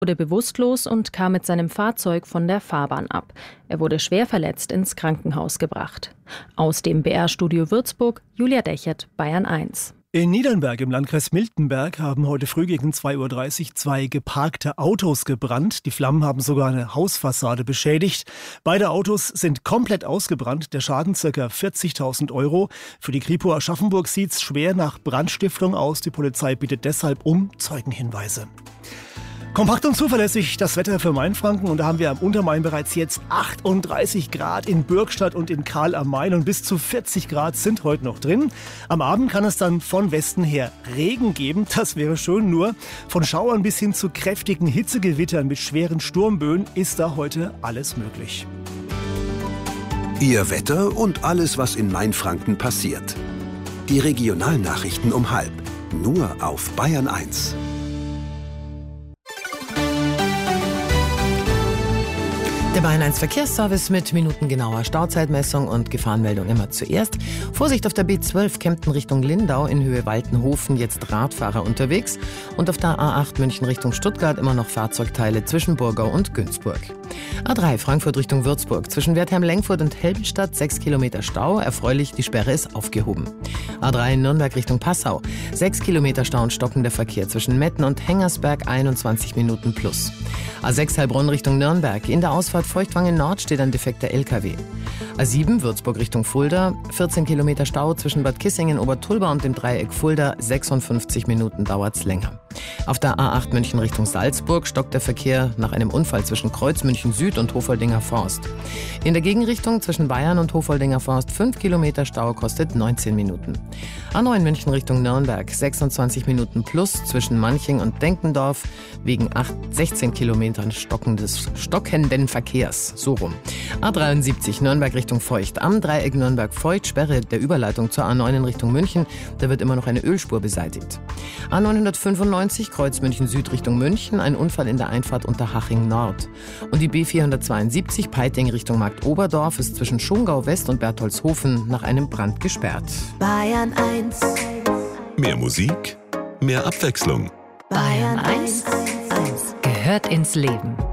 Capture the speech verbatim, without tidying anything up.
wurde bewusstlos und kam mit seinem Fahrzeug von der Fahrbahn ab. Er wurde schwer verletzt ins Krankenhaus gebracht. Aus dem B R-Studio Würzburg, Julia Dechert, Bayern eins. In Niedernberg im Landkreis Miltenberg haben heute früh gegen zwei Uhr dreißig zwei geparkte Autos gebrannt. Die Flammen haben sogar eine Hausfassade beschädigt. Beide Autos sind komplett ausgebrannt. Der Schaden ca. vierzigtausend Euro. Für die Kripo Aschaffenburg sieht es schwer nach Brandstiftung aus. Die Polizei bittet deshalb um Zeugenhinweise. Kompakt und zuverlässig das Wetter für Mainfranken, und da haben wir am Untermain bereits jetzt achtunddreißig Grad in Bürgstadt und in Karl am Main, und bis zu vierzig Grad sind heute noch drin. Am Abend kann es dann von Westen her Regen geben, das wäre schön, nur von Schauern bis hin zu kräftigen Hitzegewittern mit schweren Sturmböen ist da heute alles möglich. Ihr Wetter und alles, was in Mainfranken passiert. Die Regionalnachrichten um halb, nur auf Bayern eins. Der Bayern eins Verkehrsservice mit minutengenauer Stauzeitmessung und Gefahrenmeldung immer zuerst. Vorsicht auf der B zwölf Kempten Richtung Lindau in Höhe Waltenhofen, jetzt Radfahrer unterwegs. Und auf der A acht München Richtung Stuttgart immer noch Fahrzeugteile zwischen Burgau und Günzburg. A drei Frankfurt Richtung Würzburg zwischen Wertheim-Lengfurt und Heldenstadt sechs Kilometer Stau. Erfreulich, die Sperre ist aufgehoben. A drei Nürnberg Richtung Passau sechs Kilometer Stau und stockender Verkehr zwischen Metten und Hengersberg einundzwanzig Minuten plus. A sechs Heilbronn Richtung Nürnberg. In der Ausfahrt Feuchtwangen Nord steht ein defekter L K W. A sieben Würzburg Richtung Fulda. vierzehn Kilometer Stau zwischen Bad Kissingen, Obertulba und dem Dreieck Fulda. sechsundfünfzig Minuten dauert's länger. Auf der A acht München Richtung Salzburg stockt der Verkehr nach einem Unfall zwischen Kreuz München Süd und Hofoldinger Forst. In der Gegenrichtung zwischen Bayern und Hofoldinger Forst fünf Kilometer Stau, kostet neunzehn Minuten. A neun München Richtung Nürnberg sechsundzwanzig Minuten plus zwischen Manching und Denkendorf wegen acht, sechzehn Kilometern stockendes, stockenden Verkehrs. So rum. A dreiundsiebzig Nürnberg Richtung Feucht. Am Dreieck Nürnberg-Feucht Sperre der Überleitung zur A neun in Richtung München. Da wird immer noch eine Ölspur beseitigt. A neunhundertfünfundneunzig Kreuz München Süd Richtung München. Ein Unfall in der Einfahrt unter Haching Nord. Und die B vierhundertzweiundsiebzig Peiting Richtung Marktoberdorf ist zwischen Schongau West und Bertholdshofen nach einem Brand gesperrt. Bayern eins. Mehr Musik, mehr Abwechslung. Bayern eins. Gehört ins Leben.